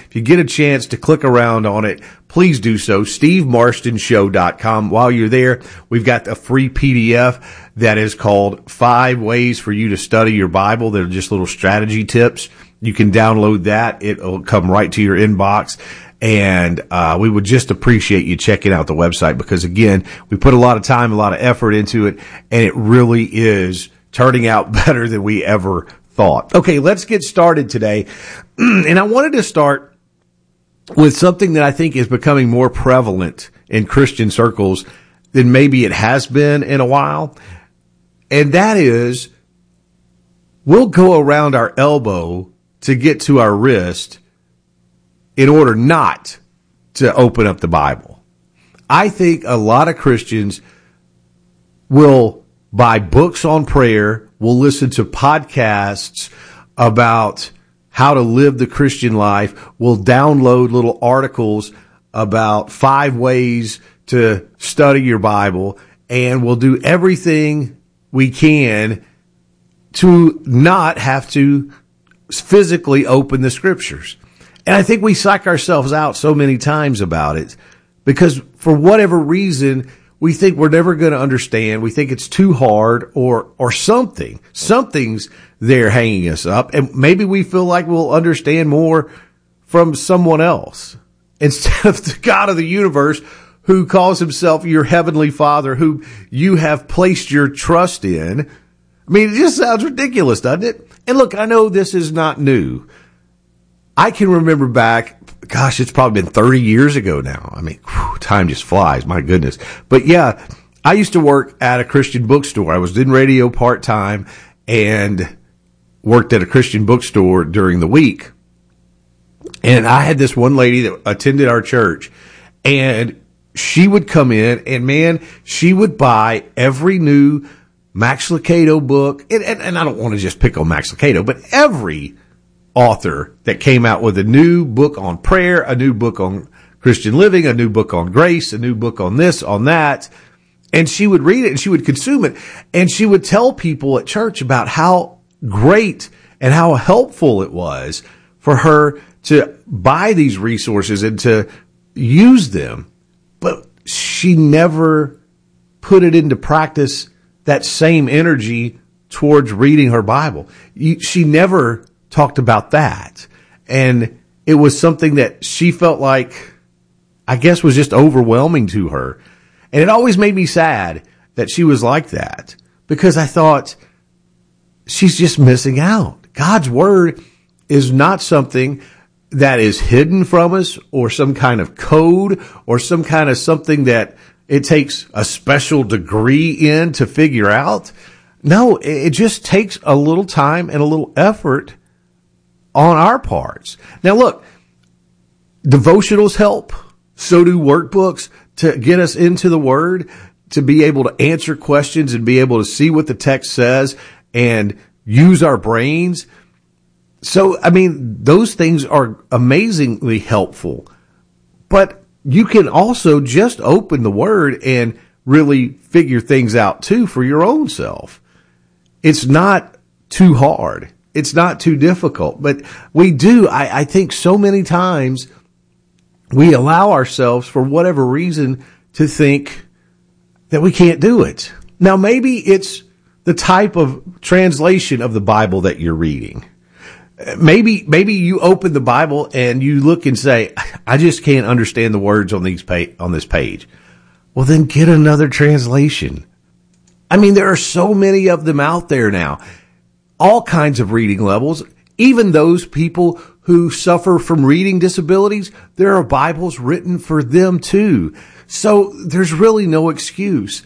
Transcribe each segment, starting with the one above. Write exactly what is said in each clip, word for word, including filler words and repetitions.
If you get a chance to click around on it, please do so. steve marston show dot com. While you're there, we've got a free P D F that is called Five Ways for You to Study Your Bible. They're just little strategy tips. You can download that. It'll come right to your inbox. And uh we would just appreciate you checking out the website because, again, we put a lot of time, a lot of effort into it, and it really is turning out better than we ever thought. Okay, let's get started today. And I wanted to start with something that I think is becoming more prevalent in Christian circles than maybe it has been in a while. And that is, we'll go around our elbow to get to our wrist in order not to open up the Bible. I think a lot of Christians will buy books on prayer, will listen to podcasts about how to live the Christian life, will download little articles about five ways to study your Bible, and will do everything we can to not have to physically open the scriptures. And I think we psych ourselves out so many times about it because for whatever reason, we think we're never going to understand. We think it's too hard or, or something. Something's there hanging us up. And maybe we feel like we'll understand more from someone else instead of the God of the universe who calls himself your heavenly Father, who you have placed your trust in. I mean, it just sounds ridiculous, doesn't it? And look, I know this is not new. I can remember back, gosh, it's probably been thirty years ago now. I mean, whew, time just flies, my goodness. But yeah, I used to work at a Christian bookstore. I was in radio part-time and worked at a Christian bookstore during the week. And I had this one lady that attended our church, and she would come in, and man, she would buy every new Max Lucado book. And, and, and I don't want to just pick on Max Lucado, but every author that came out with a new book on prayer, a new book on Christian living, a new book on grace, a new book on this, on that. And she would read it and she would consume it. And she would tell people at church about how great and how helpful it was for her to buy these resources and to use them. But she never put it into practice, that same energy towards reading her Bible. She never talked about that. And it was something that she felt like, I guess, was just overwhelming to her. And it always made me sad that she was like that because I thought she's just missing out. God's word is not something that is hidden from us or some kind of code or some kind of something that it takes a special degree in to figure out. No, it just takes a little time and a little effort on our parts. Now look, devotionals help. So do workbooks to get us into the Word, to be able to answer questions and be able to see what the text says and use our brains. So, I mean, those things are amazingly helpful. But you can also just open the Word and really figure things out too for your own self. It's not too hard. It's not too difficult, but we do. I, I think so many times we allow ourselves, for whatever reason, to think that we can't do it. Now, maybe it's the type of translation of the Bible that you're reading. Maybe, maybe you open the Bible and you look and say, I just can't understand the words on these pa- on this page. Well, then get another translation. I mean, there are so many of them out there now. All kinds of reading levels, even those people who suffer from reading disabilities, there are Bibles written for them too. So there's really no excuse.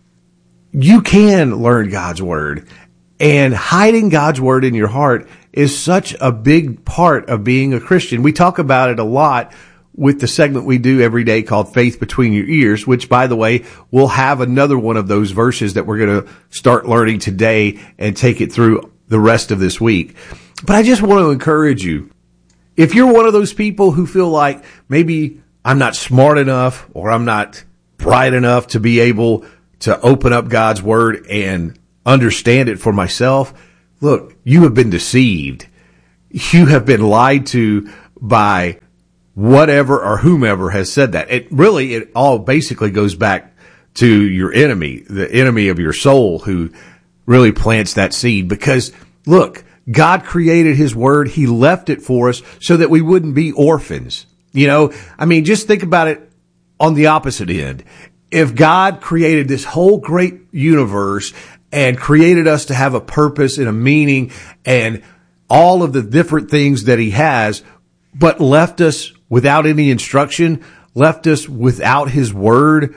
You can learn God's word, and hiding God's word in your heart is such a big part of being a Christian. We talk about it a lot with the segment we do every day called Faith Between Your Ears, which, by the way, we'll have another one of those verses that we're going to start learning today and take it through the rest of this week. But I just want to encourage you. If you're one of those people who feel like maybe I'm not smart enough or I'm not bright enough to be able to open up God's word and understand it for myself, look, you have been deceived. You have been lied to by whatever or whomever has said that. It really, it all basically goes back to your enemy, the enemy of your soul, who really plants that seed. Because look, God created his word. He left it for us so that we wouldn't be orphans. You know, I mean, just think about it on the opposite end. If God created this whole great universe and created us to have a purpose and a meaning and all of the different things that he has, but left us without any instruction, left us without his word,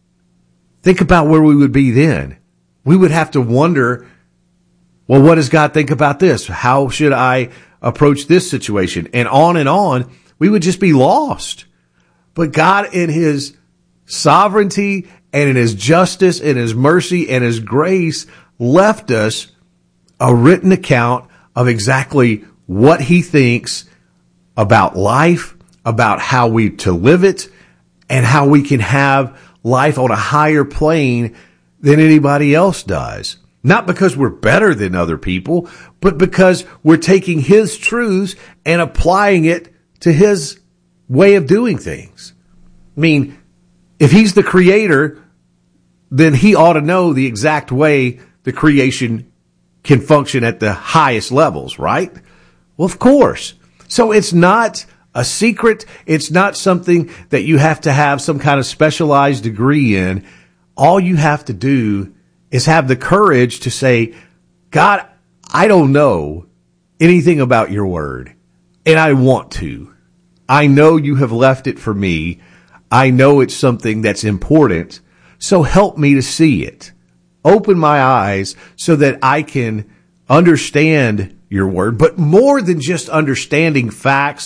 think about where we would be then. We would have to wonder, well, what does God think about this? How should I approach this situation? And on and on, we would just be lost. But God, in his sovereignty and in his justice and his mercy and his grace, left us a written account of exactly what he thinks about life, about how we to live it, and how we can have life on a higher plane than anybody else does. Not because we're better than other people, but because we're taking his truths and applying it to his way of doing things. I mean, if he's the creator, then he ought to know the exact way the creation can function at the highest levels, right? Well, of course. So it's not a secret. It's not something that you have to have some kind of specialized degree in. All you have to do is have the courage to say, God, I don't know anything about your word, and I want to. I know you have left it for me. I know it's something that's important, so help me to see it. Open my eyes so that I can understand your word, but more than just understanding facts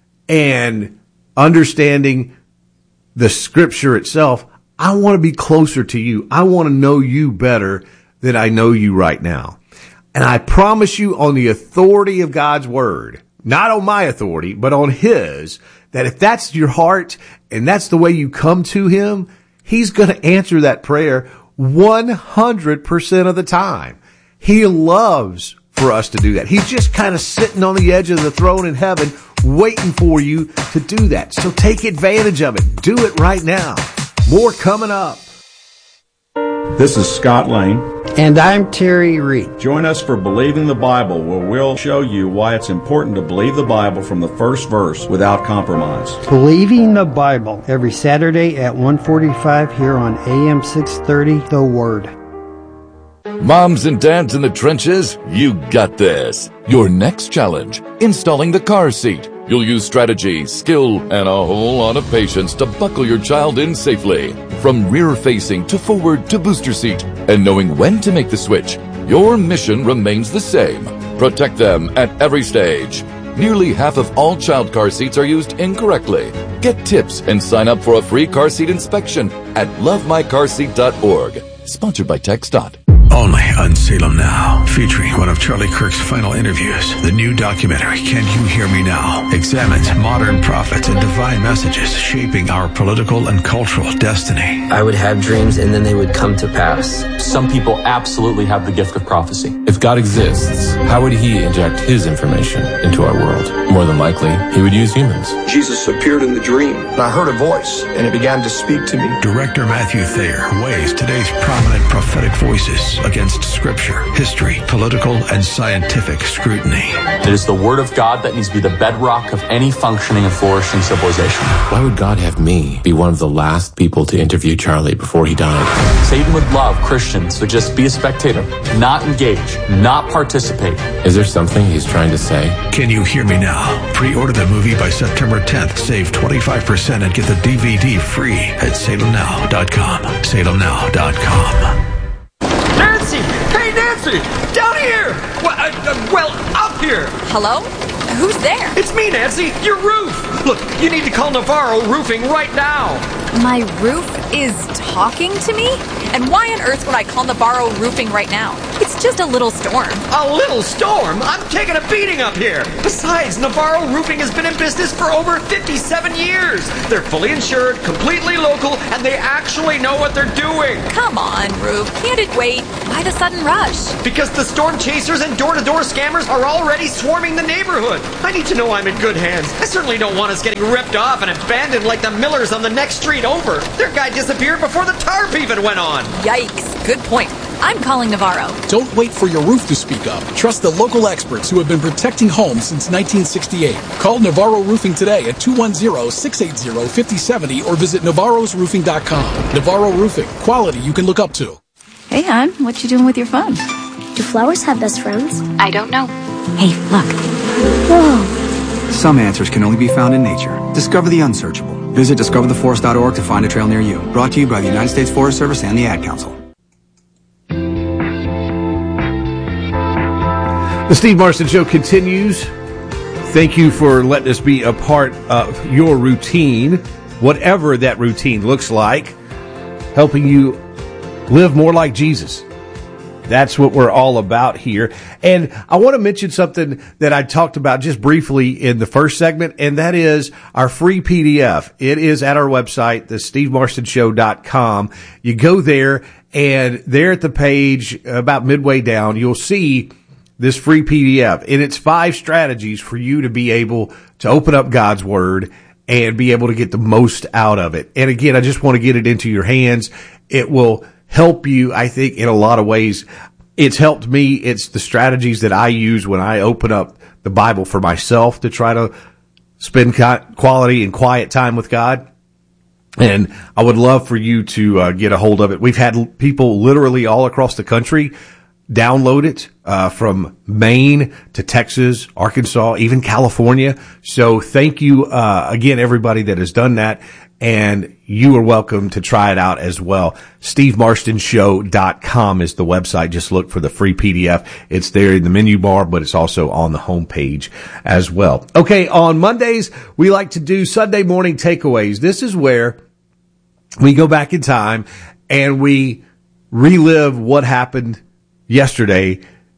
and understanding the scripture itself, I want to be closer to you. I want to know you better than I know you right now. And I promise you, on the authority of God's word, not on my authority, but on his, that if that's your heart and that's the way you come to him, he's going to answer that prayer one hundred percent of the time. He loves for us to do that. He's just kind of sitting on the edge of the throne in heaven, waiting for you to do that. So take advantage of it. Do it right now. More coming up. This is Scott Lane. And I'm Terry Reed. Join us for Believing the Bible, where we'll show you why it's important to believe the Bible from the first verse without compromise. Believing the Bible, every Saturday at one forty-five here on A M six thirty, The Word. Moms and dads in the trenches, you got this. Your next challenge, installing the car seat. You'll use strategy, skill, and a whole lot of patience to buckle your child in safely. From rear-facing to forward to booster seat. And knowing when to make the switch, your mission remains the same. Protect them at every stage. Nearly half of all child car seats are used incorrectly. Get tips and sign up for a free car seat inspection at love my car seat dot org. Sponsored by TxDOT. Only on Salem Now, featuring one of Charlie Kirk's final interviews. The new documentary, Can You Hear Me Now?, examines modern prophets and divine messages shaping our political and cultural destiny. I would have dreams and then they would come to pass. Some people absolutely have the gift of prophecy. If God exists, how would he inject his information into our world? More than likely, he would use humans. Jesus appeared in the dream, and I heard a voice, and it began to speak to me. Director Matthew Thayer weighs today's prominent prophetic voices against scripture, history, political, and scientific scrutiny. It is the word of God that needs to be the bedrock of any functioning and flourishing civilization. Why would God have me be one of the last people to interview Charlie before he died? Satan would love Christians to just be a spectator, not engage, not participate. Is there something he's trying to say? Can You Hear Me Now? Pre-order the movie by September tenth. Save twenty-five percent and get the D V D free at salem now dot com. salem now dot com. Nancy! Hey, Nancy! Down here! Well, uh, uh, well, up here! Hello? Who's there? It's me, Nancy! Your roof! Look, you need to call Navarro Roofing right now! My roof is talking to me? And why on earth would I call Navarro Roofing right now? It's just a little storm. A little storm? I'm taking a beating up here. Besides, Navarro Roofing has been in business for over fifty-seven years. They're fully insured, completely local, and they actually know what they're doing. Come on, Roof. Can't it wait? Why the sudden rush? Because the storm chasers and door-to-door scammers are already swarming the neighborhood. I need to know I'm in good hands. I certainly don't want us getting ripped off and abandoned like the Millers on the next street over. Their guy disappeared before the tarp even went on. Yikes. Good point. I'm calling Navarro. Don't wait for your roof to speak up. Trust the local experts who have been protecting homes since nineteen sixty-eight. Call Navarro Roofing today at two one zero, six eight zero, five zero seven zero or visit navarros roofing dot com. Navarro Roofing. Quality you can look up to. Hey, hon. What you doing with your phone? Do flowers have best friends? I don't know. Hey, look. Whoa. Some answers can only be found in nature. Discover the unsearchable. Visit discover the forest dot org to find a trail near you. Brought to you by the United States Forest Service and the Ad Council. The Steve Marston Show continues. Thank you for letting us be a part of your routine, whatever that routine looks like, helping you live more like Jesus. That's what we're all about here. And I want to mention something that I talked about just briefly in the first segment, and that is our free P D F. It is at our website, the steve marston show dot com. You go there, and there at the page, about midway down, you'll see this free P D F. And it's five strategies for you to be able to open up God's Word and be able to get the most out of it. And again, I just want to get it into your hands. It will help you, I think, in a lot of ways. It's helped me. It's the strategies that I use when I open up the Bible for myself to try to spend quality and quiet time with God. And I would love for you to uh, get a hold of it. We've had people literally all across the country download it, uh, from Maine to Texas, Arkansas, even California. So thank you, uh, again, everybody that has done that. And you are welcome to try it out as well. steve marston show dot com is the website. Just look for the free P D F. It's there in the menu bar, but it's also on the homepage as well. Okay, on Mondays, we like to do Sunday morning takeaways. This is where we go back in time and we relive what happened yesterday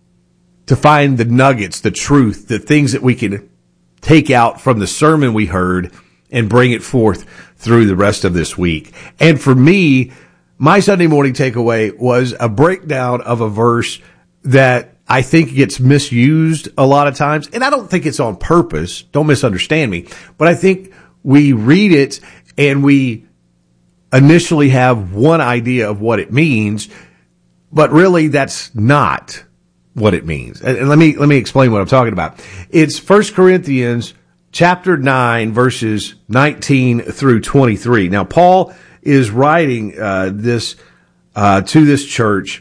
to find the nuggets, the truth, the things that we can take out from the sermon we heard and bring it forth through the rest of this week. And for me, my Sunday morning takeaway was a breakdown of a verse that I think gets misused a lot of times. And I don't think it's on purpose. Don't misunderstand me. But I think we read it and we initially have one idea of what it means, but really that's not what it means. And let me, let me explain what I'm talking about. It's First Corinthians chapter nine, verses nineteen through twenty-three. Now, Paul is writing uh, this uh, to this church,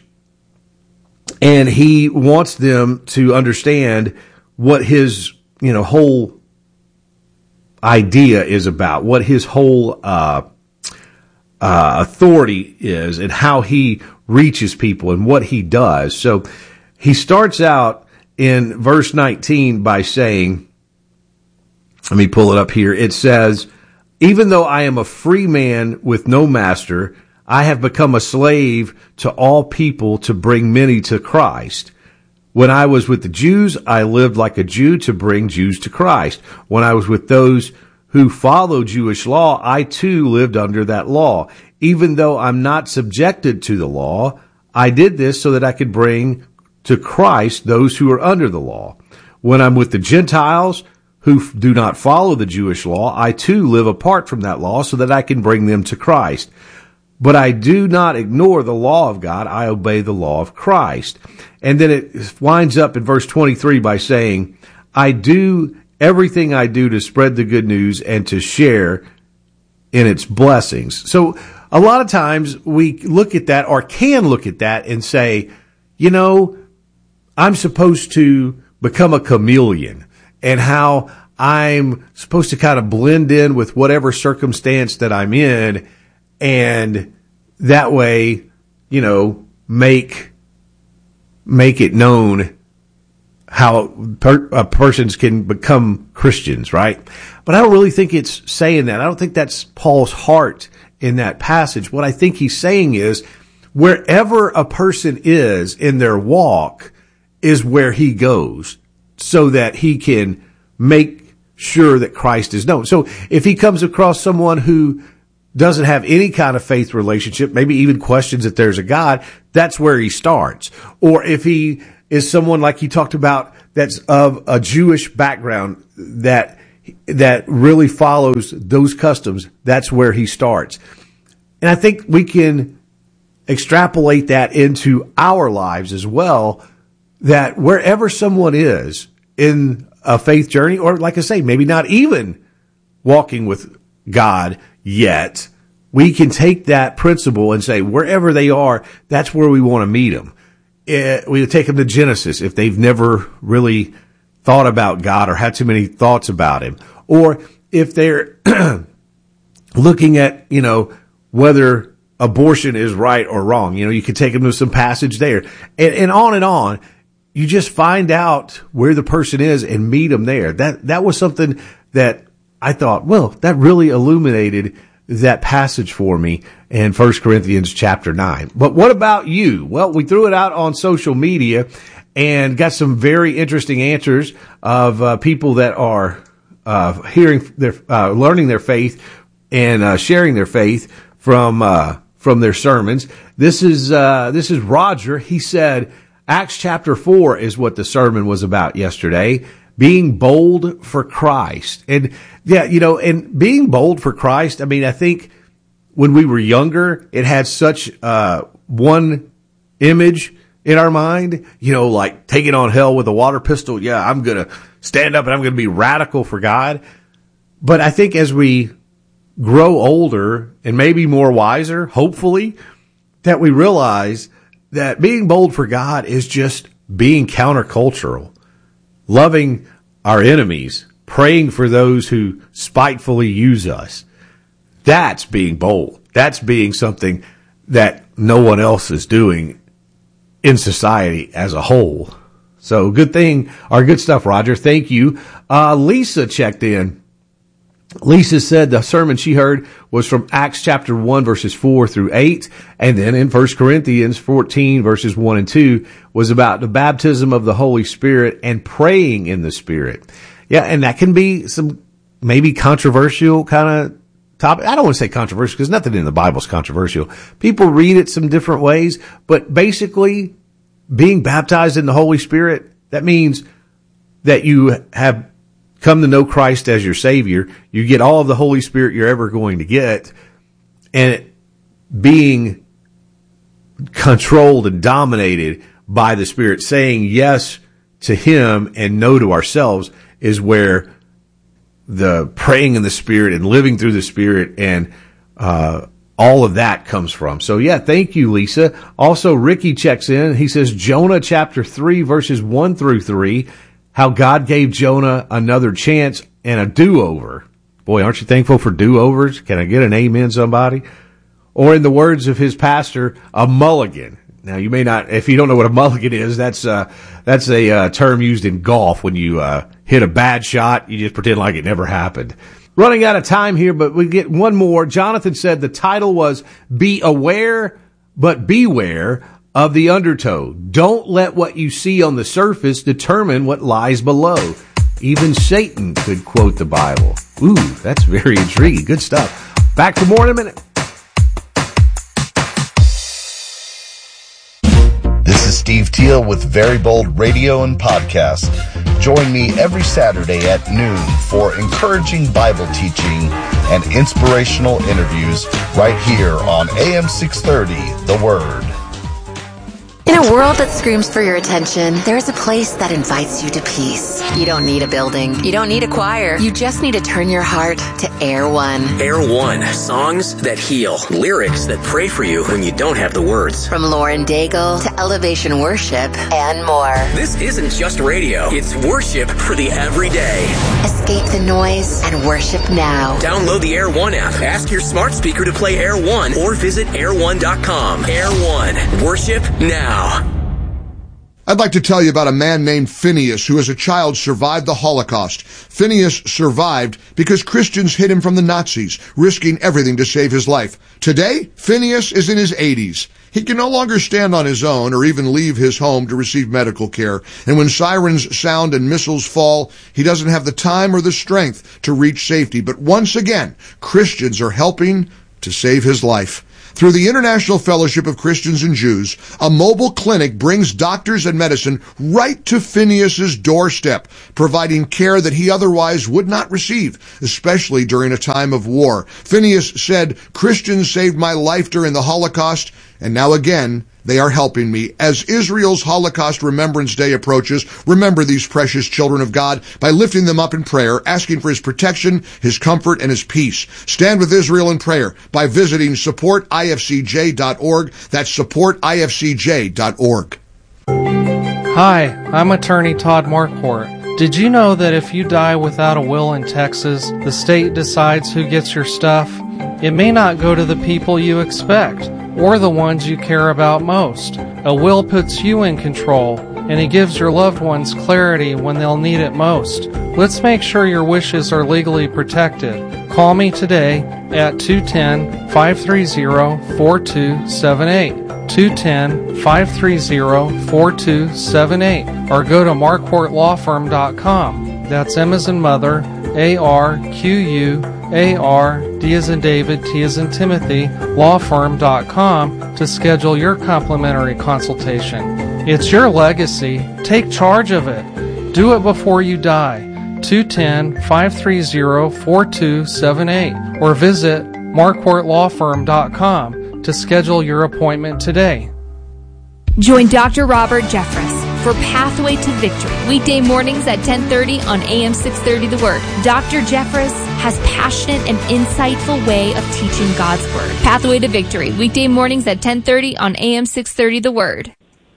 and he wants them to understand what his, you know, whole idea is about, what his whole uh, uh, authority is, and how he reaches people and what he does. So he starts out in verse nineteen by saying, let me pull it up here. It says, even though I am a free man with no master, I have become a slave to all people to bring many to Christ. When I was with the Jews, I lived like a Jew to bring Jews to Christ. When I was with those who follow Jewish law, I too lived under that law. Even though I'm not subjected to the law, I did this so that I could bring to Christ those who are under the law. When I'm with the Gentiles who do not follow the Jewish law, I too live apart from that law so that I can bring them to Christ. But I do not ignore the law of God. I obey the law of Christ. And then it winds up in verse twenty-three by saying, I do everything I do to spread the good news and to share in its blessings. So a lot of times we look at that, or can look at that and say, you know, I'm supposed to become a chameleon, and how I'm supposed to kind of blend in with whatever circumstance that I'm in, and that way, you know, make make it known how per, uh, persons can become Christians, right? But I don't really think it's saying that. I don't think that's Paul's heart in that passage. What I think he's saying is wherever a person is in their walk is where he goes so that he can make sure that Christ is known. So if he comes across someone who doesn't have any kind of faith relationship, maybe even questions that there's a God, that's where he starts. Or if he is someone like he talked about that's of a Jewish background that that really follows those customs, that's where he starts. And I think we can extrapolate that into our lives as well, that wherever someone is in a faith journey, or like I say, maybe not even walking with God yet, we can take that principle and say wherever they are, that's where we want to meet them. It, we take them to Genesis if they've never really thought about God or had too many thoughts about him. Or if they're looking at, you know, whether abortion is right or wrong, you know, you could take them to some passage there and, and on and on. You just find out where the person is and meet them there. That, that was something that I thought, well, that really illuminated that passage for me in First Corinthians chapter nine. But what about you? Well, we threw it out on social media and got some very interesting answers of uh, people that are uh, hearing their, uh, learning their faith and uh, sharing their faith from uh, from their sermons. This is uh, this is Roger. He said Acts chapter four is what the sermon was about yesterday. Being bold for Christ. And yeah, you know, and being bold for Christ, I mean, I think when we were younger, it had such uh one image in our mind, you know, like taking on hell with a water pistol. Yeah, I'm going to stand up and I'm going to be radical for God. But I think as we grow older and maybe more wiser, hopefully, that we realize that being bold for God is just being countercultural. Loving our enemies, praying for those who spitefully use us. That's being bold. That's being something that no one else is doing in society as a whole. So good thing, or good stuff, Roger. Thank you. Uh, Lisa checked in. Lisa said the sermon she heard was from Acts chapter one, verses four through eight. And then in First Corinthians fourteen, verses one and two was about the baptism of the Holy Spirit and praying in the Spirit. Yeah. And that can be some maybe controversial kind of topic. I don't want to say controversial because nothing in the Bible is controversial. People read it some different ways, but basically being baptized in the Holy Spirit, that means that you have come to know Christ as your Savior. You get all of the Holy Spirit you're ever going to get, and it being controlled and dominated by the Spirit, saying yes to Him and no to ourselves is where the praying in the Spirit and living through the Spirit and uh all of that comes from. So yeah, thank you, Lisa. Also, Ricky checks in. He says Jonah chapter three, verses one through three, how God gave Jonah another chance and a do-over. Boy, aren't you thankful for do-overs? Can I get an amen, somebody? Or in the words of his pastor, a mulligan. Now, you may not, if you don't know what a mulligan is, that's uh that's a uh, term used in golf. When you uh hit a bad shot, you just pretend like it never happened. Running out of time here, but we get one more. Jonathan said the title was Be Aware, but Beware of the Undertow. Don't let what you see on the surface determine what lies below. Even Satan could quote the Bible. Ooh, that's very intriguing. Good stuff. Back for more in a minute. This is Steve Teal with Very Bold Radio and Podcast. Join me every Saturday at noon for encouraging Bible teaching and inspirational interviews right here on A M six thirty, The Word. In a world that screams for your attention, there's a place that invites you to peace. You don't need a building. You don't need a choir. You just need to turn your heart to Air One. Air One. Songs that heal. Lyrics that pray for you when you don't have the words. From Lauren Daigle to Elevation Worship and more. This isn't just radio. It's worship for the everyday. Escape the noise and worship now. Download the Air One app. Ask your smart speaker to play Air One or visit air one dot com. Air One. Worship now. I'd like to tell you about a man named Phineas who as a child survived the Holocaust. Phineas survived because Christians hid him from the Nazis, risking everything to save his life. Today, Phineas is in his eighties. He can no longer stand on his own or even leave his home to receive medical care. And when sirens sound and missiles fall, he doesn't have the time or the strength to reach safety. But once again, Christians are helping to save his life. Through the International Fellowship of Christians and Jews, a mobile clinic brings doctors and medicine right to Phineas's doorstep, providing care that he otherwise would not receive, especially during a time of war. Phineas said, "Christians saved my life during the Holocaust, and now again, they are helping me." As Israel's Holocaust Remembrance Day approaches, remember these precious children of God by lifting them up in prayer, asking for his protection, his comfort, and his peace. Stand with Israel in prayer by visiting support I F C J dot org. That's support I F C J dot org. Hi, I'm attorney Todd Marquardt. Did you know that if you die without a will in Texas, the state decides who gets your stuff? It may not go to the people you expect, or the ones you care about most. A will puts you in control, and it gives your loved ones clarity when they'll need it most. Let's make sure your wishes are legally protected. Call me today at two one zero, five three zero, four two seven eight, two one zero, five three zero, four two seven eight, or go to marquardt law firm dot com. That's M as in mother, A R Q U A R, D as in David, T as in Timothy, law firm dot com to schedule your complimentary consultation. It's your legacy. Take charge of it. Do it before you die. two one zero, five three zero, four two seven eight or visit marquardt law firm dot com to schedule your appointment today. Join Doctor Robert Jeffress for Pathway to Victory, weekday mornings at ten thirty on A M six thirty The Word. Doctor Jeffress has passionate and insightful way of teaching God's Word. Pathway to Victory, weekday mornings at ten thirty on A M six thirty The Word.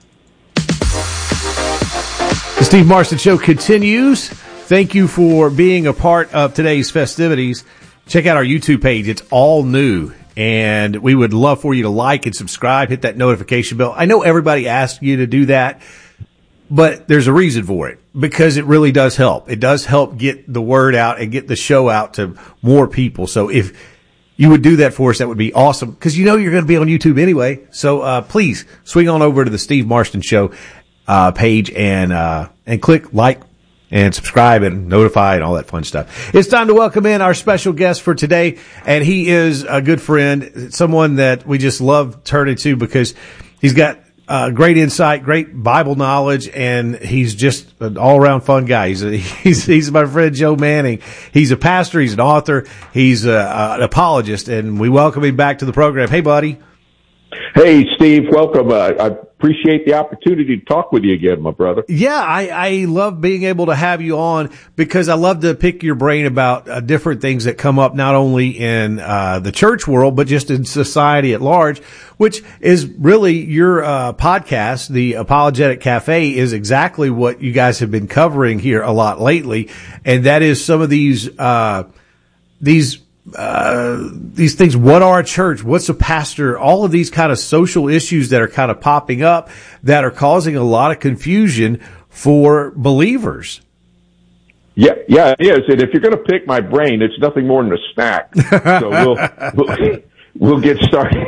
The Steve Marston Show continues. Thank you for being a part of today's festivities. Check out our YouTube page. It's all new. And we would love for you to like and subscribe, hit that notification bell. I know everybody asks you to do that, but there's a reason for it, because it really does help. It does help get the word out and get the show out to more people. So if you would do that for us, that would be awesome, because you know you're going to be on YouTube anyway. So uh please swing on over to the Steve Marston Show uh page and uh and click like and subscribe and notify and all that fun stuff. It's time to welcome in our special guest for today, and he is a good friend, someone that we just love turning to because he's got uh, great insight, great Bible knowledge, and he's just an all-around fun guy. He's, a, he's he's my friend Joe Manning. He's a pastor, he's an author, he's a, a, an apologist, and we welcome him back to the program. Hey, buddy. Hey, Steve, welcome. Uh, I appreciate the opportunity to talk with you again, my brother. Yeah, I, I love being able to have you on because I love to pick your brain about uh, different things that come up not only in uh, the church world, but just in society at large, which is really your uh, podcast. The Apologetic Cafe is exactly what you guys have been covering here a lot lately, and that is some of these uh, these Uh, these things. What are a church? What's a pastor? All of these kind of social issues that are kind of popping up that are causing a lot of confusion for believers. Yeah, yeah, it is. And if you're going to pick my brain, it's nothing more than a snack. So we'll, we'll, we'll get started.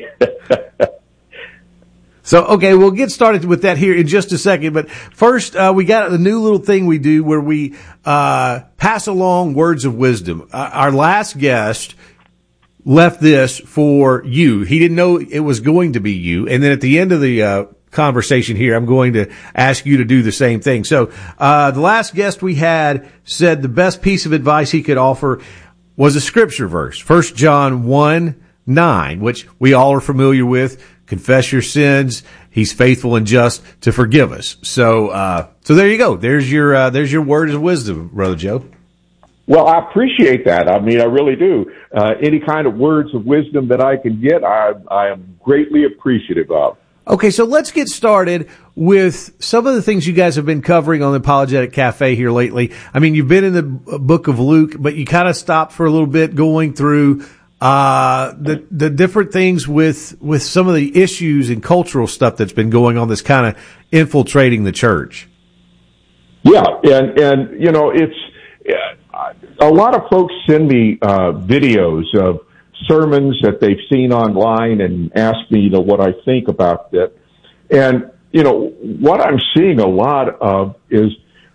So, okay, we'll get started with that here in just a second. But first, uh, we got a new little thing we do where we uh pass along words of wisdom. Uh, our last guest left this for you. He didn't know it was going to be you. And then at the end of the uh conversation here, I'm going to ask you to do the same thing. So, uh the last guest we had said the best piece of advice he could offer was a scripture verse, First John one nine, which we all are familiar with. Confess your sins. He's faithful and just to forgive us. So, uh, so there you go. There's your, uh, there's your words of wisdom, Brother Joe. Well, I appreciate that. I mean, I really do. Uh, any kind of words of wisdom that I can get, I, I am greatly appreciative of. Okay, so let's get started with some of the things you guys have been covering on the Apologetic Cafe here lately. I mean, you've been in the book of Luke, but you kind of stopped for a little bit going through uh, the the different things with with some of the issues and cultural stuff that's been going on that's kind of infiltrating the church. Yeah, and and you know, it's a lot of folks send me uh, videos of sermons that they've seen online and ask me, you know, what I think about that. And you know, what I'm seeing a lot of is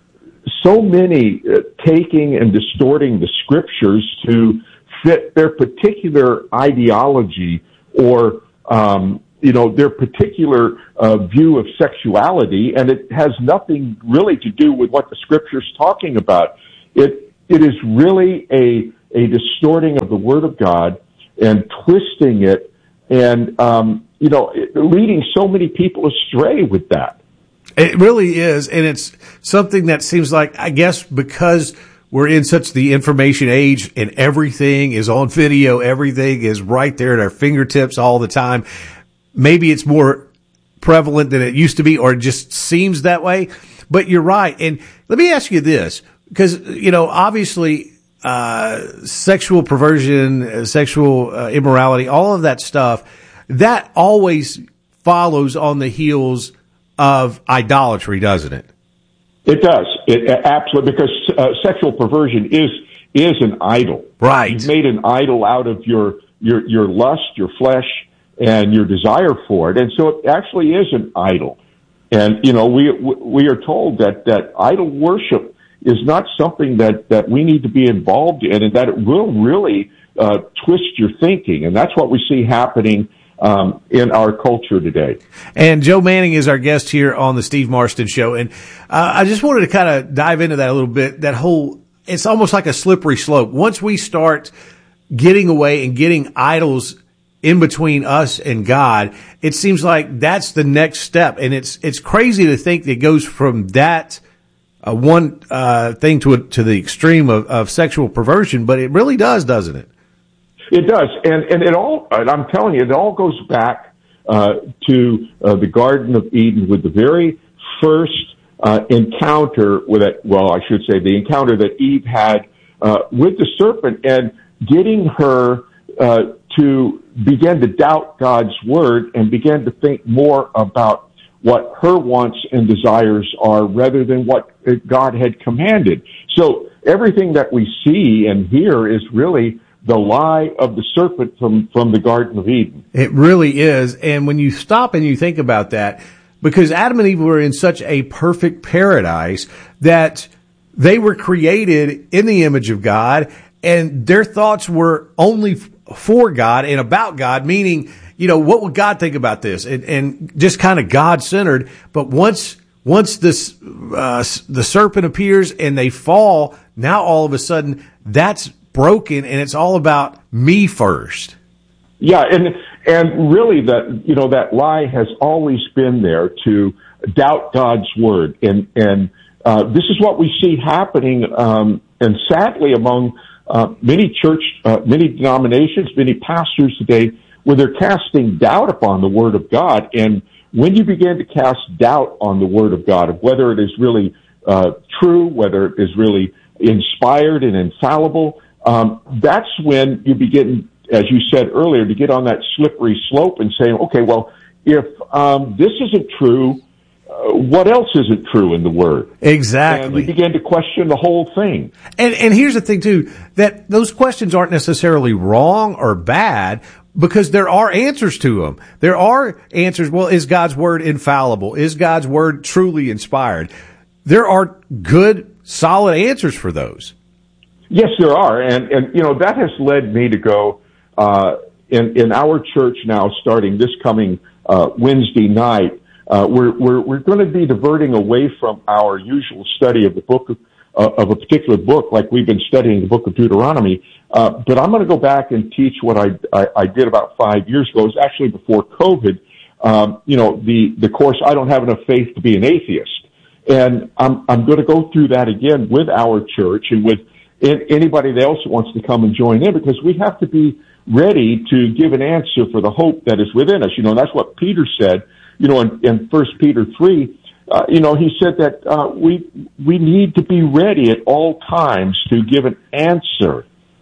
so many uh, taking and distorting the scriptures to fit their particular ideology or, um, you know, their particular uh, view of sexuality, and it has nothing really to do with what the scripture's talking about. It it is really a a distorting of the Word of God and twisting it, and um, you know, leading so many people astray with that. It really is, and it's something that seems like, I guess, because we're in such the information age and everything is on video, everything is right there at our fingertips all the time. Maybe it's more prevalent than it used to be, or it just seems that way. But you're right. And let me ask you this, because, you know, obviously, uh, sexual perversion, uh, sexual uh, immorality, all of that stuff, that always follows on the heels of idolatry, doesn't it? It does. It absolutely, because uh, sexual perversion is is an idol. Right. You've made an idol out of your your your lust, your flesh, and your desire for it, and so it actually is an idol. And you know, we we are told that that idol worship is not something that that we need to be involved in, and that it will really uh, twist your thinking, and that's what we see happening Um, in our culture today. And Joe Manning is our guest here on the Steve Marston Show. And uh, I just wanted to kind of dive into that a little bit. That whole, it's almost like a slippery slope. Once we start getting away and getting idols in between us and God, it seems like that's the next step. And it's it's crazy to think that it goes from that uh, one uh, thing to a, to the extreme of, of sexual perversion, but it really does, doesn't it? It does, and and it all. And I'm telling you, it all goes back uh, to uh, the Garden of Eden with the very first uh, encounter with it. Well, I should say the encounter that Eve had uh, with the serpent, and getting her uh, to begin to doubt God's word and begin to think more about what her wants and desires are rather than what God had commanded. So everything that we see and hear is really the lie of the serpent from, from the Garden of Eden. It really is. And when you stop and you think about that, because Adam and Eve were in such a perfect paradise that they were created in the image of God, and their thoughts were only for God and about God, meaning, you know, what would God think about this? And, and just kind of God-centered. But once, once this, uh, the serpent appears and they fall, now all of a sudden that's broken, and it's all about me first. Yeah, and and really that, you know, that lie has always been there, to doubt God's word, and and uh, this is what we see happening, um, and sadly among uh, many church, uh, many denominations, many pastors today, where they're casting doubt upon the word of God. And when you begin to cast doubt on the word of God, of whether it is really uh, true, whether it is really inspired and infallible, Um, that's when you begin, as you said earlier, to get on that slippery slope and say, okay, well, if um, this isn't true, uh, what else isn't true in the Word? Exactly. And you begin to question the whole thing. And and here's the thing, too, that those questions aren't necessarily wrong or bad, because there are answers to them. There are answers. Well, is God's Word infallible? Is God's Word truly inspired? There are good, solid answers for those. Yes, there are, and and you know, that has led me to go uh, in in our church now, starting this coming uh, Wednesday night. Uh, we're we're we're going to be diverting away from our usual study of the book of, uh, of a particular book, like we've been studying the book of Deuteronomy. Uh, but I'm going to go back and teach what I, I I did about five years ago. It was actually before COVID. Um, you know, the the course, I don't have enough faith to be an atheist, and I'm I'm going to go through that again with our church and with anybody else that wants to come and join in, because we have to be ready to give an answer for the hope that is within us. You know, that's what Peter said, you know, in, in First Peter three, uh, you know, he said that, uh, we, we need to be ready at all times to give an answer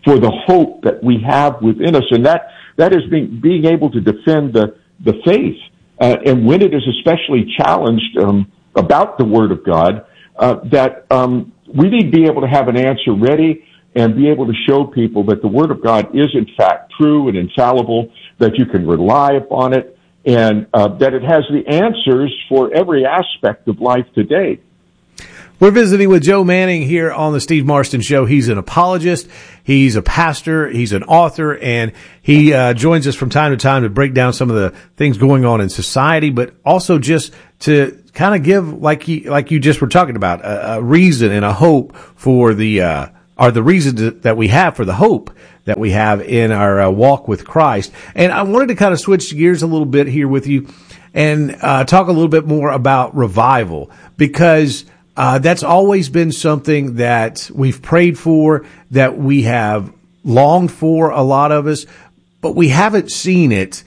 for the hope that we have within us. And that, that is being, being able to defend the, the faith. Uh, and when it is especially challenged, um, about the Word of God, uh, that, um, we need to be able to have an answer ready and be able to show people that the Word of God is in fact true and infallible, that you can rely upon it, and uh, that it has the answers for every aspect of life today. We're visiting with Joe Manning here on the Steve Marston Show. He's an apologist, he's a pastor, he's an author, and he uh, joins us from time to time to break down some of the things going on in society, but also just to kind of give, like you, like you just were talking about, a, a reason and a hope for the uh are the reasons that we have for the hope that we have in our uh, walk with Christ. And I wanted to kind of switch gears a little bit here with you and uh, talk a little bit more about revival, because uh, that's always been something that we've prayed for, that we have longed for, a lot of us, but we haven't seen it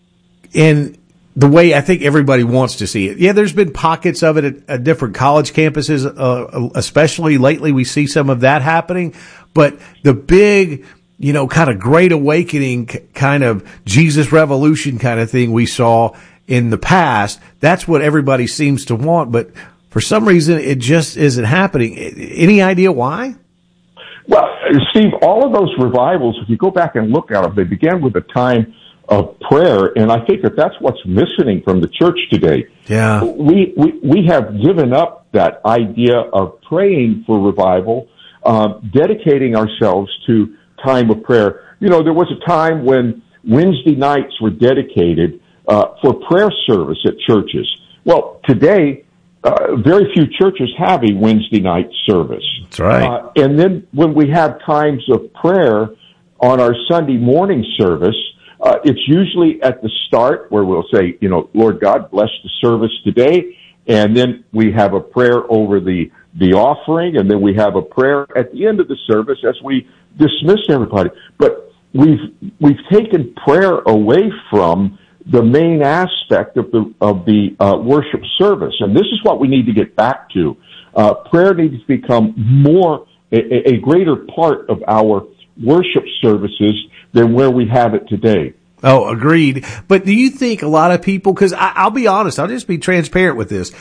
in the way I think everybody wants to see it. Yeah, there's been pockets of it at, at different college campuses, uh, especially lately we see some of that happening. But the big, you know, kind of great awakening, kind of Jesus revolution kind of thing we saw in the past, that's what everybody seems to want. But for some reason, it just isn't happening. Any idea why? Well, Steve, all of those revivals, if you go back and look at them, they began with a time of prayer, and I think that that's what's missing from the church today. Yeah, we we we have given up that idea of praying for revival, uh, dedicating ourselves to time of prayer. You know, there was a time when Wednesday nights were dedicated uh, for prayer service at churches. Well, today, uh, very few churches have a Wednesday night service. That's right. Uh, and then when we have times of prayer on our Sunday morning service, Uh, it's usually at the start where we'll say, you know, Lord God, bless the service today. And then we have a prayer over the, the offering. And then we have a prayer at the end of the service as we dismiss everybody. But we've, we've taken prayer away from the main aspect of the, of the, uh, worship service. And this is what we need to get back to. Uh, prayer needs to become more, a, a greater part of our worship services than where we have it today. Oh, agreed. But do you think a lot of people, because I'll be honest, I'll just be transparent with this.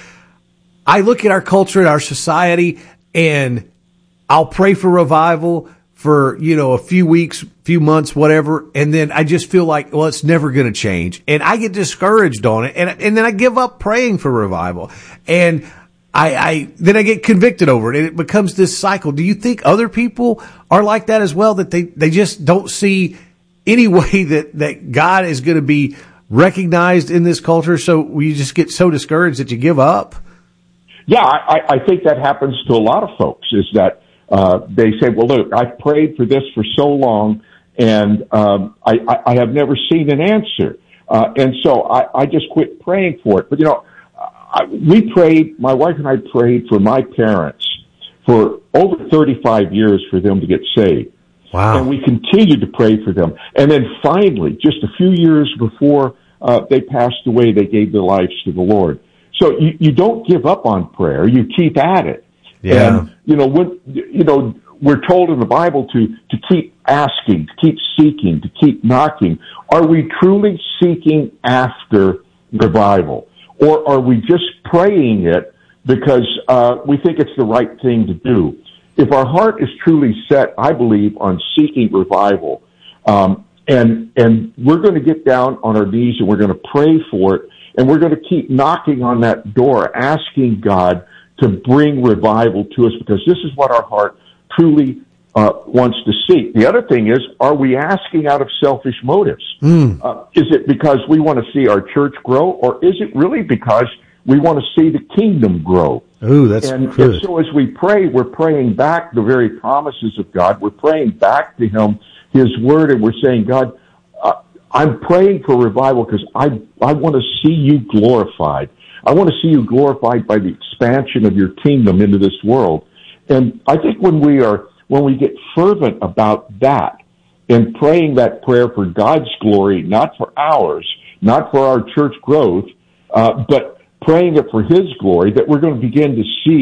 I look at our culture and our society, and I'll pray for revival for, you know, a few weeks, few months, whatever, and then I just feel like, well, it's never going to change. And I get discouraged on it, and, and then I give up praying for revival. And I, I, then I get convicted over it, and it becomes this cycle. Do you think other people are like that as well, that they, they just don't see any way that, that God is going to be recognized in this culture, so you just get so discouraged that you give up? Yeah, I, I think that happens to a lot of folks, is that uh, they say, well, look, I've prayed for this for so long, and um, I, I, I have never seen an answer. Uh, and so I, I just quit praying for it. But, you know, I, we prayed, my wife and I prayed for my parents for over thirty-five years for them to get saved. Wow. And we continued to pray for them. And then finally, just a few years before uh, they passed away, they gave their lives to the Lord. So you, you don't give up on prayer. You keep at it. Yeah. And, you know, when, you know, we're told in the Bible to, to keep asking, to keep seeking, to keep knocking. Are we truly seeking after revival? Or are we just praying it because uh, we think it's the right thing to do? If our heart is truly set, I believe, on seeking revival, um, and and we're going to get down on our knees and we're going to pray for it, and we're going to keep knocking on that door, asking God to bring revival to us, because this is what our heart truly uh, wants to seek. The other thing is, are we asking out of selfish motives? Mm. Uh, is it because we want to see our church grow, or is it really because we want to see the kingdom grow? Ooh, that's and, good. and so as we pray, we're praying back the very promises of God. We're praying back to Him, His Word, and we're saying, God, uh, I'm praying for revival because I, I want to see you glorified. I want to see you glorified by the expansion of your kingdom into this world. And I think when we are, when we get fervent about that and praying that prayer for God's glory, not for ours, not for our church growth, uh, but praying it for His glory, that we're going to begin to see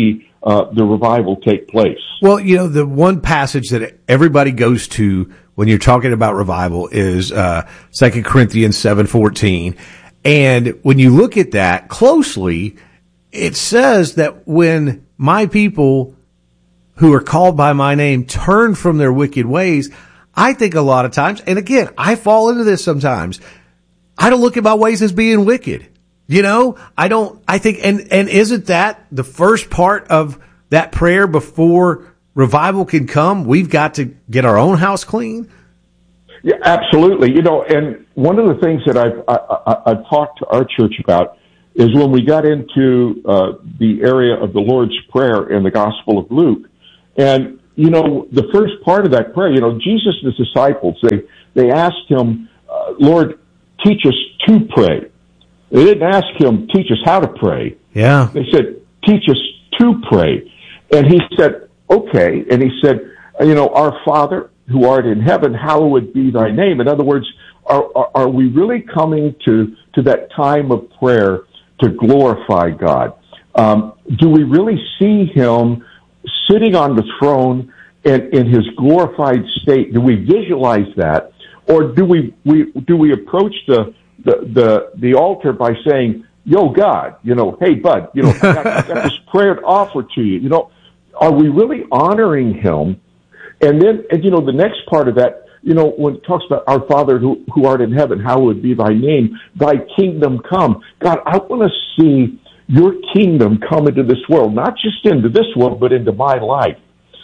uh, the revival take place. Well, you know, the one passage that everybody goes to when you're talking about revival is uh, Second Corinthians seven fourteen. And when you look at that closely, it says that when my people who are called by my name turn from their wicked ways, I think a lot of times, and again, I fall into this sometimes, I don't look at my ways as being wicked. You know, I don't, I think, and, and isn't that the first part of that prayer before revival can come? We've got to get our own house clean. Yeah, absolutely. You know, and one of the things that I've, I, I, I've talked to our church about is when we got into uh, the area of the Lord's Prayer in the Gospel of Luke. And, you know, the first part of that prayer, you know, Jesus and his disciples, they, they asked him, uh, Lord, teach us to pray. They didn't ask him, teach us how to pray. Yeah. They said, teach us to pray. And he said, okay. And he said, you know, our Father who art in heaven, hallowed be thy name. In other words, are, are, are we really coming to, to that time of prayer to glorify God? Um, do we really see him sitting on the throne and in his glorified state? Do we visualize that? Or do we, we, do we approach the, the, the, the altar by saying, yo, God, you know, hey, bud, you know, I got, I got this prayer to offer to you. You know, are we really honoring him? And then, and, you know, the next part of that, you know, when it talks about our Father who, who art in heaven, hallowed be thy name, thy kingdom come. God, I want to see your kingdom come into this world, not just into this world, but into my life.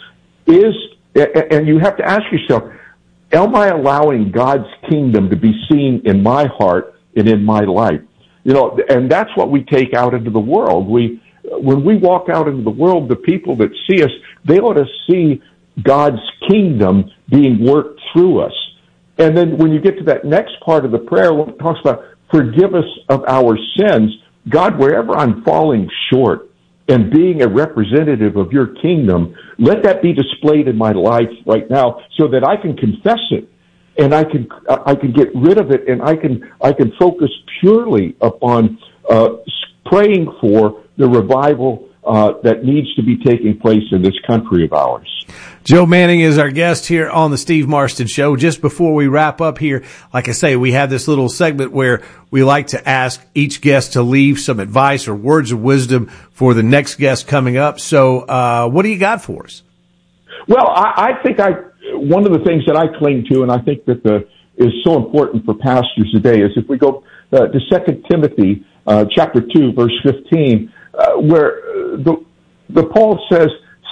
Is, and you have to ask yourself, am I allowing God's kingdom to be seen in my heart and in my life? You know, and that's what we take out into the world. We, when we walk out into the world, the people that see us, they ought to see God's kingdom being worked through us. And then when you get to that next part of the prayer, when it talks about forgive us of our sins, God, wherever I'm falling short and being a representative of your kingdom, let that be displayed in my life right now so that I can confess it and I can, I can get rid of it and I can, I can focus purely upon, uh, praying for the revival Uh, that needs to be taking place in this country of ours. Joe Manning is our guest here on the Steve Marston Show. Just before we wrap up here, like I say, we have this little segment where we like to ask each guest to leave some advice or words of wisdom for the next guest coming up. So, uh, what do you got for us? Well, I, I think I, one of the things that I cling to, and I think that the, is so important for pastors today, is if we go uh, to Second Timothy, uh, chapter two, verse fifteen, Uh, where the, the Paul says,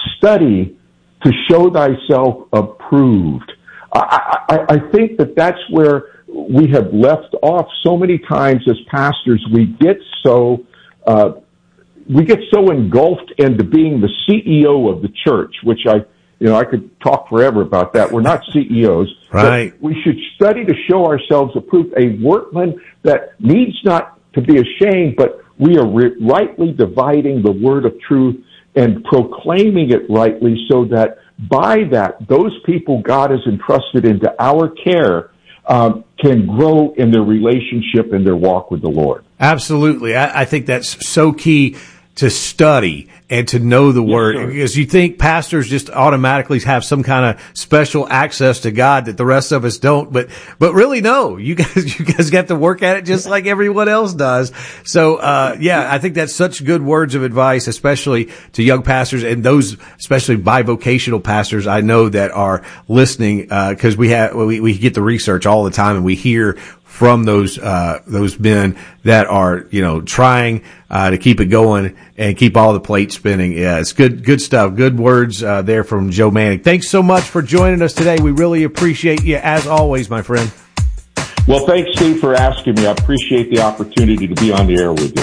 study to show thyself approved. I, I, I think that that's where we have left off so many times as pastors. We get so, uh, we get so engulfed into being the C E O of the church, which I, you know, I could talk forever about that. We're not C E Os. Right. But we should study to show ourselves approved, a workman that needs not to be ashamed, but we are re- rightly dividing the word of truth and proclaiming it rightly so that by that, those people God has entrusted into our care um, can grow in their relationship and their walk with the Lord. Absolutely. I, I think that's so key to study and to know the yes, word, sir. Because you think pastors just automatically have some kind of special access to God that the rest of us don't, but, but really no, you guys, you guys got to work at it just like everyone else does. So, uh, yeah, I think that's such good words of advice, especially to young pastors and those, especially bivocational pastors I know that are listening, uh, cause we have, we, we get the research all the time and we hear from those, uh, those men that are, you know, trying, uh, to keep it going and keep all the plates spinning. Yeah, it's good, good stuff. Good words, uh, there from Joe Manning. Thanks so much for joining us today. We really appreciate you as always, my friend. Well, thanks, Steve, for asking me. I appreciate the opportunity to be on the air with you.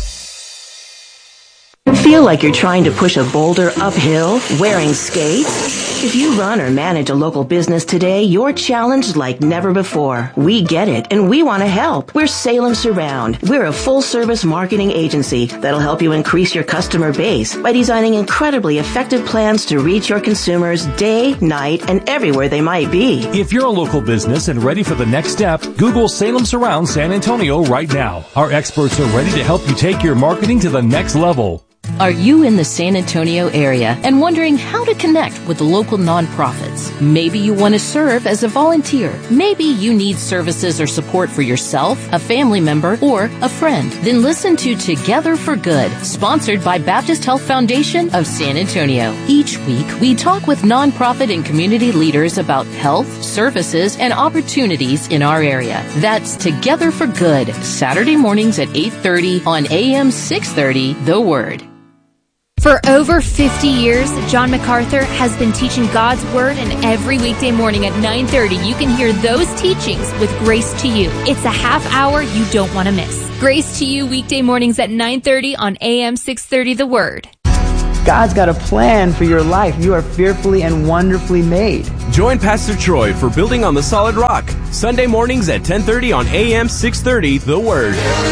Feel like you're trying to push a boulder uphill wearing skates? If you run or manage a local business today, you're challenged like never before. We get it, and we want to help. We're Salem Surround. We're a full-service marketing agency that'll help you increase your customer base by designing incredibly effective plans to reach your consumers day, night, and everywhere they might be. If you're a local business and ready for the next step, Google Salem Surround San Antonio right now. Our experts are ready to help you take your marketing to the next level. Are you in the San Antonio area and wondering how to connect with the local nonprofits? Maybe you want to serve as a volunteer. Maybe you need services or support for yourself, a family member, or a friend. Then listen to Together for Good, sponsored by Baptist Health Foundation of San Antonio. Each week, we talk with nonprofit and community leaders about health, services, and opportunities in our area. That's Together for Good, Saturday mornings at eight thirty on A M six thirty, The Word. For over fifty years, John MacArthur has been teaching God's Word, and every weekday morning at nine thirty, you can hear those teachings with Grace to You. It's a half hour you don't want to miss. Grace to You, weekday mornings at nine thirty on A M six thirty, The Word. God's got a plan for your life. You are fearfully and wonderfully made. Join Pastor Troy for Building on the Solid Rock, Sunday mornings at ten thirty on A M six thirty, The Word.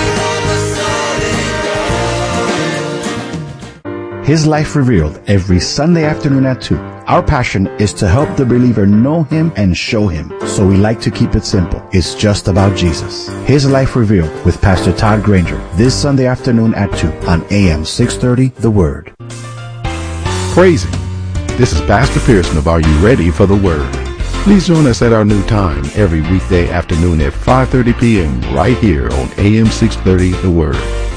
His Life Revealed every Sunday afternoon at two. Our passion is to help the believer know Him and show Him. So we like to keep it simple. It's just about Jesus. His Life Revealed with Pastor Todd Granger this Sunday afternoon at two on A M six thirty, The Word. Praise Him. This is Pastor Pearson of Are You Ready for the Word? Please join us at our new time every weekday afternoon at five thirty p.m. right here on A M six thirty, The Word.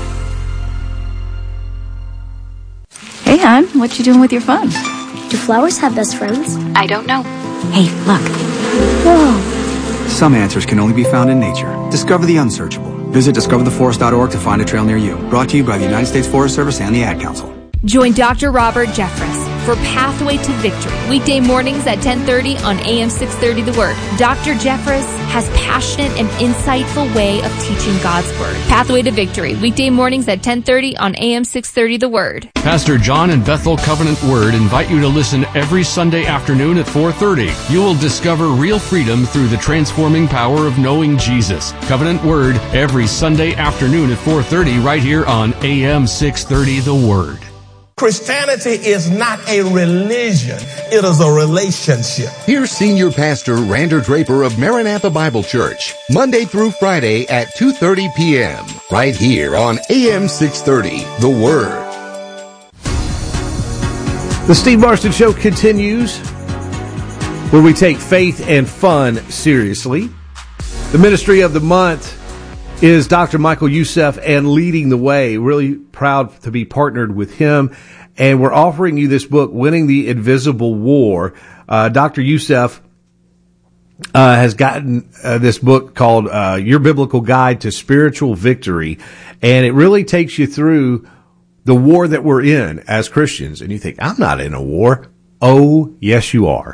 Hey, hon, what you doing with your phone? Do flowers have best friends? I don't know. Hey, look. Whoa. Some answers can only be found in nature. Discover the unsearchable. Visit discover the forest dot org to find a trail near you. Brought to you by the United States Forest Service and the Ad Council. Join Doctor Robert Jeffress for Pathway to Victory, weekday mornings at ten thirty on A M six thirty, The Word. Doctor Jeffress has passionate and insightful way of teaching God's Word. Pathway to Victory, weekday mornings at ten thirty on A M six thirty, The Word. Pastor John and Bethel Covenant Word invite you to listen every Sunday afternoon at four thirty. You will discover real freedom through the transforming power of knowing Jesus. Covenant Word every Sunday afternoon at four thirty right here on A M six thirty, The Word. Christianity is not a religion. It is a relationship. Here's Senior Pastor Rander Draper of Maranatha Bible Church, Monday through Friday at two thirty p.m. right here on A M six thirty, The Word. The Steve Marston Show continues, where we take faith and fun seriously. The ministry of the month is Doctor Michael Youssef and Leading the Way. Really proud to be partnered with him. And we're offering you this book, Winning the Invisible War. Uh, Doctor Youssef uh, has gotten uh, this book called uh, Your Biblical Guide to Spiritual Victory. And it really takes you through the war that we're in as Christians. And you think, I'm not in a war. Oh, yes, you are.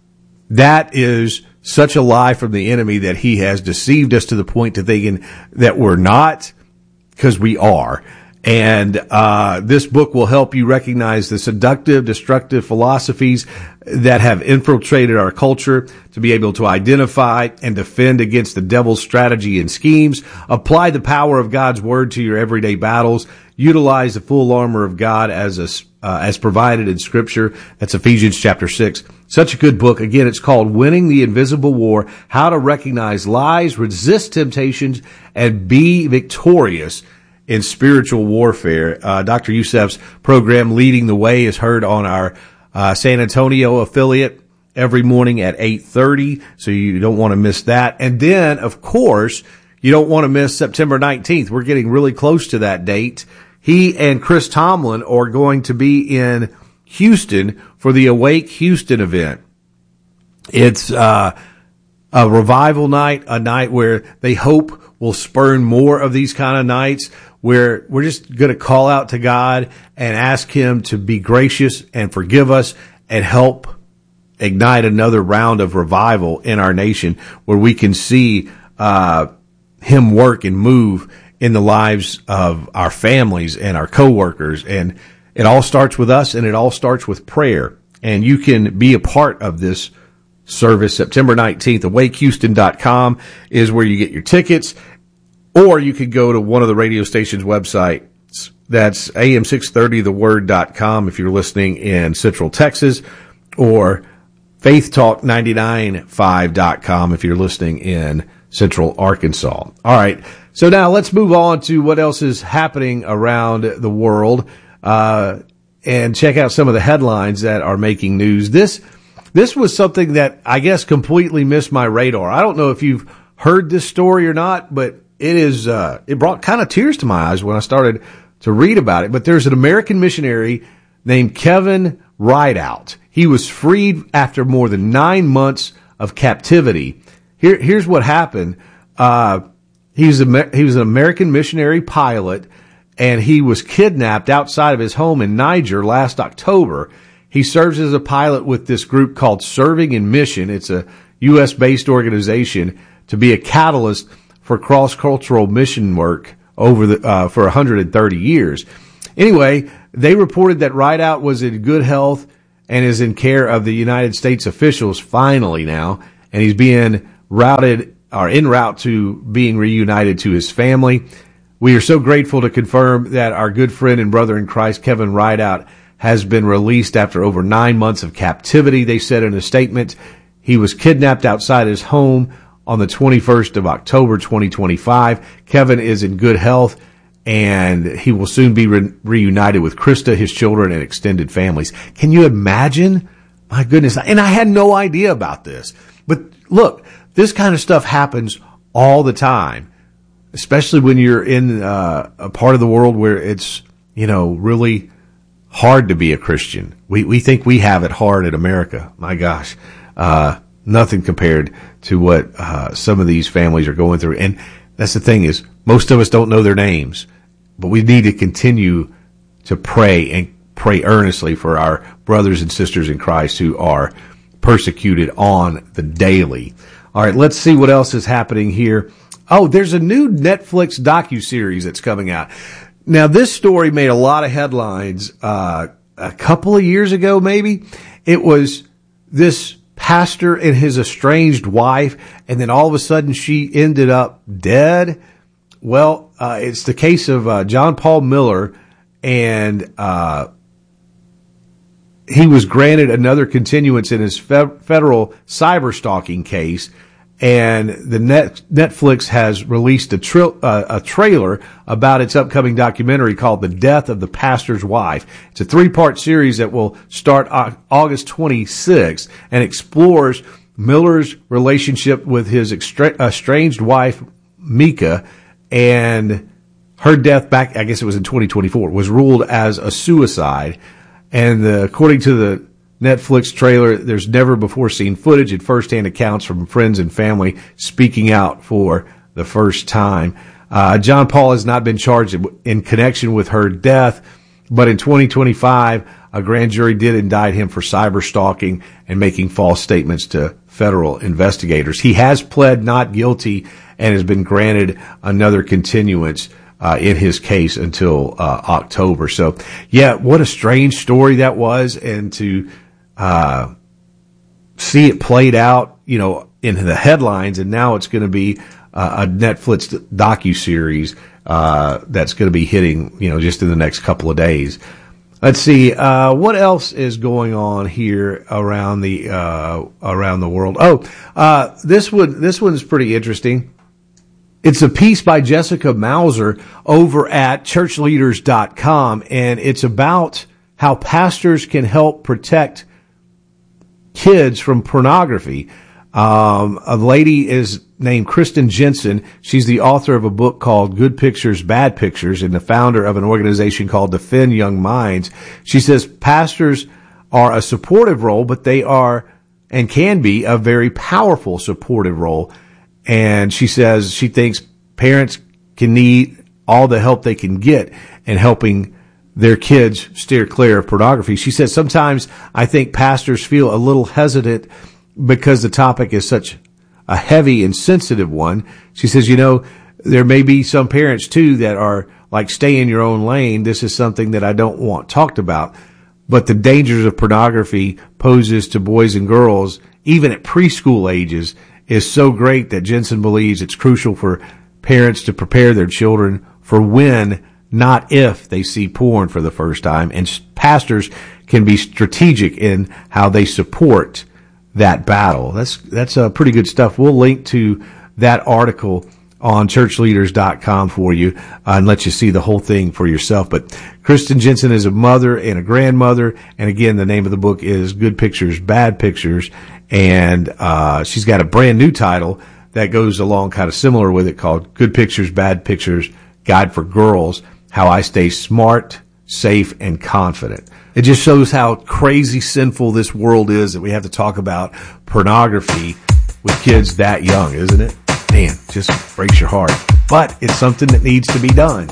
That is such a lie from the enemy, that he has deceived us to the point to thinking that we're not, because we are. And uh this book will help you recognize the seductive, destructive philosophies that have infiltrated our culture, to be able to identify and defend against the devil's strategy and schemes, apply the power of God's Word to your everyday battles, utilize the full armor of God as a Uh, as provided in Scripture. That's Ephesians chapter six. Such a good book. Again, it's called Winning the Invisible War, How to Recognize Lies, Resist Temptations, and Be Victorious in Spiritual Warfare. Uh, Doctor Youssef's program, Leading the Way, is heard on our uh, San Antonio affiliate every morning at eight thirty, so you don't want to miss that. And then, of course, you don't want to miss September nineteenth. We're getting really close to that date. He and Chris Tomlin are going to be in Houston for the Awake Houston event. It's uh, a revival night, a night where they hope will spurn more of these kind of nights, where we're just going to call out to God and ask Him to be gracious and forgive us and help ignite another round of revival in our nation, where we can see uh, Him work and move in the lives of our families and our coworkers. And it all starts with us, and it all starts with prayer. And you can be a part of this service September nineteenth. awake houston dot com is where you get your tickets, or you could go to one of the radio station's websites. That's A M six thirty the word dot com if you're listening in Central Texas, or faith talk ninety-nine point five dot com if you're listening in Central Arkansas. All right. So now let's move on to what else is happening around the world. uh, and check out some of the headlines that are making news. This, this was something that I guess completely missed my radar. I don't know if you've heard this story or not, but it is, uh, it brought kind of tears to my eyes when I started to read about it. But there's an American missionary named Kevin Rideout. He was freed after more than nine months of captivity. Here, here's what happened. Uh, he was a, he was an American missionary pilot, and he was kidnapped outside of his home in Niger last October. He serves as a pilot with this group called Serving in Mission. It's a U S based organization to be a catalyst for cross-cultural mission work over the, uh, for one hundred thirty years. Anyway, they reported that Rideout was in good health and is in care of the United States officials finally now, and he's being routed or en route to being reunited to his family. We are so grateful to confirm that our good friend and brother in Christ, Kevin Rideout, has been released after over nine months of captivity, they said in a statement. He was kidnapped outside his home on the twenty-first of October, twenty twenty-five. Kevin is in good health, and he will soon be re- reunited with Krista, his children, and extended families. Can you imagine? My goodness. And I had no idea about this. But look, this kind of stuff happens all the time, especially when you're in uh, a part of the world where it's, you know, really hard to be a Christian. We we think we have it hard in America. My gosh. Uh, nothing compared to what uh, some of these families are going through. And that's the thing is, most of us don't know their names, but we need to continue to pray and pray earnestly for our brothers and sisters in Christ who are persecuted on the daily. All right, let's see what else is happening here. Oh, there's a new Netflix docuseries that's coming out. Now, this story made a lot of headlines uh, a couple of years ago, maybe. It was this pastor and his estranged wife, and then all of a sudden she ended up dead. Well, uh, it's the case of uh, John Paul Miller, and uh, he was granted another continuance in his fe- federal cyber stalking case. And the net, Netflix has released a, tri- uh, a trailer about its upcoming documentary called The Death of the Pastor's Wife. It's a three-part series that will start uh, August twenty-sixth and explores Miller's relationship with his extra- estranged wife, Mika, and her death back, I guess it was in twenty twenty-four, was ruled as a suicide. And the, according to the Netflix trailer, there's never before seen footage and firsthand accounts from friends and family speaking out for the first time. Uh, John Paul has not been charged in connection with her death, but in twenty twenty-five, a grand jury did indict him for cyber stalking and making false statements to federal investigators. He has pled not guilty and has been granted another continuance Uh, in his case until uh, October. So, yeah, what a strange story that was, and to uh, see it played out, you know, in the headlines, and now it's going to be uh, a Netflix docuseries uh, that's going to be hitting, you know, just in the next couple of days. Let's see, uh, what else is going on here around the uh, around the world? Oh, uh, this one, this one's pretty interesting. It's a piece by Jessica Mauser over at church leaders dot com, and it's about how pastors can help protect kids from pornography. Um, a lady is named Kristen Jensen. She's the author of a book called Good Pictures, Bad Pictures, and the founder of an organization called Defend Young Minds. She says pastors are a supportive role, but they are and can be a very powerful supportive role. And she says she thinks parents can need all the help they can get in helping their kids steer clear of pornography. She says sometimes I think pastors feel a little hesitant because the topic is such a heavy and sensitive one. She says, you know, there may be some parents too that are like, stay in your own lane. This is something that I don't want talked about. But the dangers of pornography poses to boys and girls, even at preschool ages, is so great that Jensen believes it's crucial for parents to prepare their children for when, not if, they see porn for the first time. And pastors can be strategic in how they support that battle. That's that's uh, pretty good stuff. We'll link to that article on church leaders dot com for you uh, and let you see the whole thing for yourself. But Kristen Jensen is a mother and a grandmother. And again, the name of the book is Good Pictures, Bad Pictures. And uh she's got a brand new title that goes along kind of similar with it called Good Pictures, Bad Pictures, Guide for Girls, How I Stay Smart, Safe, and Confident. It just shows how crazy sinful this world is that we have to talk about pornography with kids that young, isn't it? Man, just breaks your heart. But it's something that needs to be done.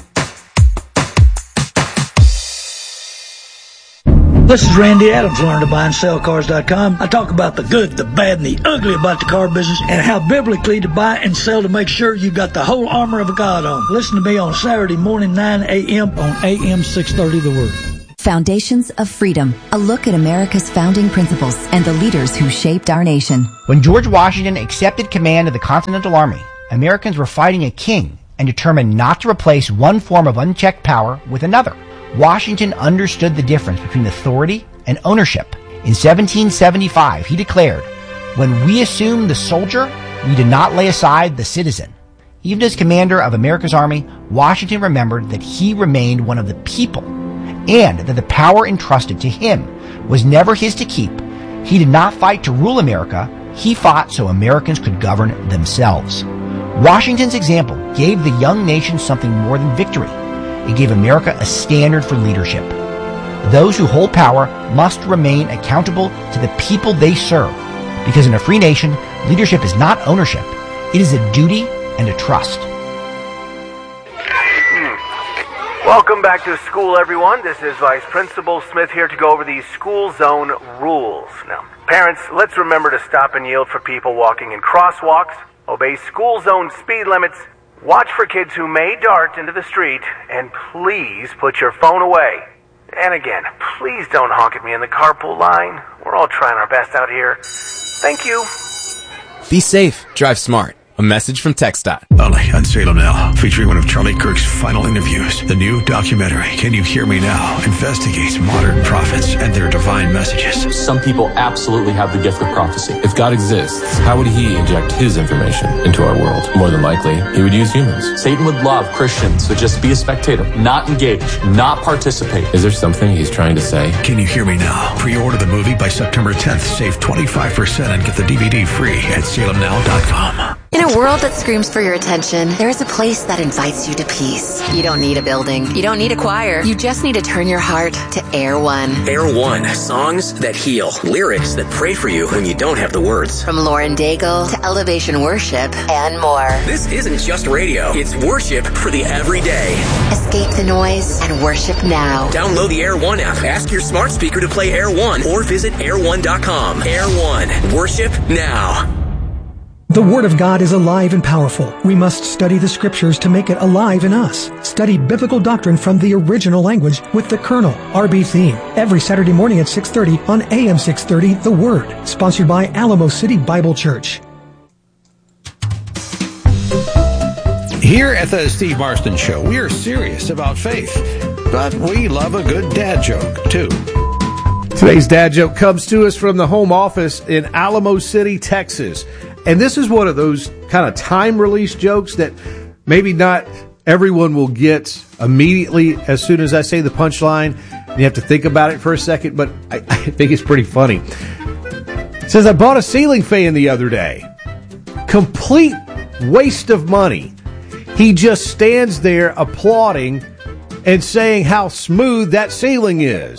This is Randy Adams, learn to buy and sell cars dot com. I talk about the good, the bad, and the ugly about the car business and how biblically to buy and sell to make sure you got the whole armor of God on. Listen to me on Saturday morning, nine a.m. on A M six thirty The Word. Foundations of Freedom, a look at America's founding principles and the leaders who shaped our nation. When George Washington accepted command of the Continental Army, Americans were fighting a king and determined not to replace one form of unchecked power with another. Washington understood the difference between authority and ownership. In seventeen seventy-five, he declared, "When we assume the soldier, we did not lay aside the citizen." Even as commander of America's army, Washington remembered that he remained one of the people, and that the power entrusted to him was never his to keep. He did not fight to rule America. He fought so Americans could govern themselves. Washington's example gave the young nation something more than victory. It gave America a standard for leadership. Those who hold power must remain accountable to the people they serve, because in a free nation, leadership is not ownership. It is a duty and a trust. Welcome back to school, everyone. This is Vice Principal Smith here to go over these school zone rules. Now, parents, let's remember to stop and yield for people walking in crosswalks, obey school zone speed limits, watch for kids who may dart into the street, and please put your phone away. And again, please don't honk at me in the carpool line. We're all trying our best out here. Thank you. Be safe. Drive smart. A message from TxDOT. Only on Salem Now, featuring one of Charlie Kirk's final interviews. The new documentary, Can You Hear Me Now?, investigates modern prophets and their divine messages. Some people absolutely have the gift of prophecy. If God exists, how would he inject his information into our world? More than likely, he would use humans. Satan would love Christians to just be a spectator, not engage, not participate. Is there something he's trying to say? Can You Hear Me Now? Pre-order the movie by September tenth. Save twenty-five percent and get the D V D free at salem now dot com. In a world that screams for your attention, there is a place that invites you to peace. You don't need a building. You don't need a choir. You just need to turn your heart to Air One. Air One, songs that heal, lyrics that pray for you when you don't have the words. From Lauren Daigle to Elevation Worship and more. This isn't just radio. It's worship for the everyday. Escape the noise and worship now. Download the Air One app. Ask your smart speaker to play Air One or visit air one dot com. Air One, worship now. The Word of God is alive and powerful. We must study the Scriptures to make it alive in us. Study biblical doctrine from the original language with the Kernel, R B Theme, every Saturday morning at six thirty on A M six thirty, The Word, sponsored by Alamo City Bible Church. Here at the Steve Marston Show, we are serious about faith, but we love a good dad joke, too. Today's dad joke comes to us from the home office in Alamo City, Texas. And this is one of those kind of time-release jokes that maybe not everyone will get immediately as soon as I say the punchline. You have to think about it for a second, but I, I think it's pretty funny. It says, I bought a ceiling fan the other day. Complete waste of money. He just stands there applauding and saying how smooth that ceiling is.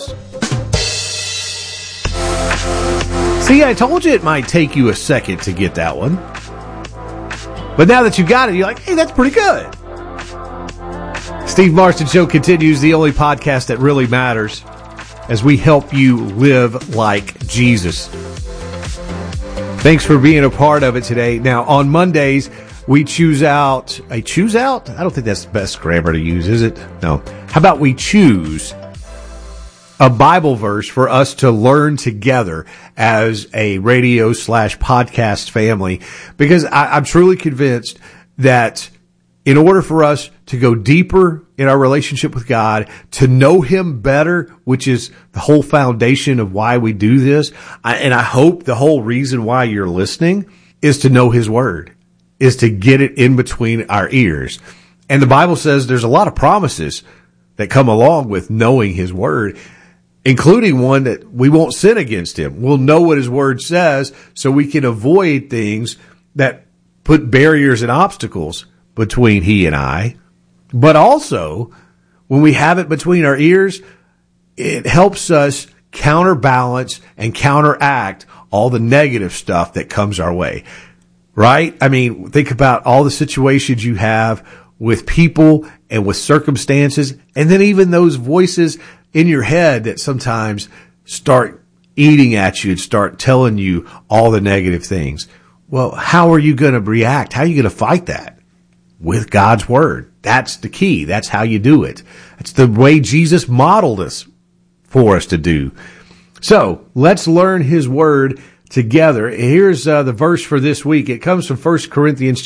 See, I told you it might take you a second to get that one. But now that you got it, you're like, hey, that's pretty good. Steve Marston Show continues, the only podcast that really matters, as we help you live like Jesus. Thanks for being a part of it today. Now, on Mondays, we choose out, a choose out? I don't think that's the best grammar to use, is it? No. How about we choose a Bible verse for us to learn together as a radio slash podcast family, because I, I'm truly convinced that in order for us to go deeper in our relationship with God, to know Him better, which is the whole foundation of why we do this, I, and I hope the whole reason why you're listening is to know His Word. is to get it in between our ears. And the Bible says there's a lot of promises that come along with knowing his word, including one that we won't sin against him. We'll know what his word says so we can avoid things that put barriers and obstacles between he and I. But also, when we have it between our ears, it helps us counterbalance and counteract all the negative stuff that comes our way. Right? I mean, think about all the situations you have with people and with circumstances, and then even those voices in your head that sometimes start eating at you and start telling you all the negative things. Well, how are you going to react? How are you going to fight that? With God's word. That's the key. That's how you do it. It's the way Jesus modeled us for us to do. So let's learn his word together. Here's uh, the verse for this week. It comes from First Corinthians